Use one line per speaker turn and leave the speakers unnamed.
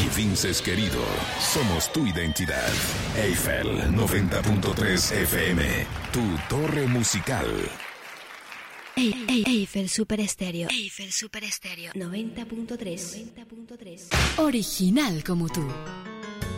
Vinces querido, somos tu identidad. Eiffel 90.3 FM, tu torre musical.
Eiffel Super Estéreo. Eiffel Super Estéreo 90.3.
Original como tú.